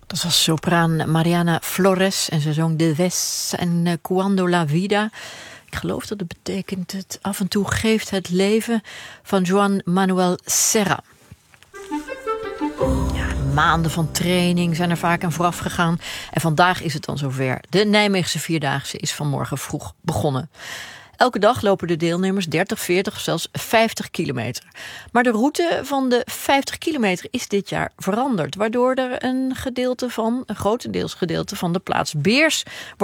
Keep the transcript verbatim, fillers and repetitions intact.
Dat was sopraan Mariana Flores en ze zong De Ves en uh, Cuando la Vida. Ik geloof dat het betekent het af en toe geeft het leven van Juan Manuel Serra. Ja, maanden van training zijn er vaak aan vooraf gegaan. En vandaag is het dan zover. De Nijmeegse Vierdaagse is vanmorgen vroeg begonnen. Elke dag lopen de deelnemers dertig, veertig of zelfs vijftig kilometer. Maar de route van de vijftig kilometer is dit jaar veranderd. Waardoor er een gedeelte van, een grotendeels gedeelte van de plaats Beers